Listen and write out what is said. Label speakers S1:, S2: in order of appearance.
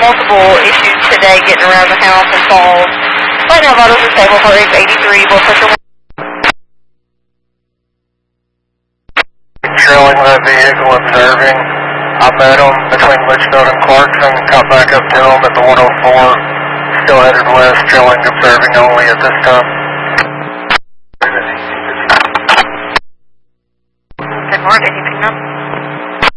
S1: multiple issues today getting around the house and falls. Right now, vitals are stable, heart rate's 83, blood pressure.
S2: Trailing that vehicle, observing. I met him between Litchfield and Clarkson, caught back up to him at the 104, still headed west, trailing, observing only at this time.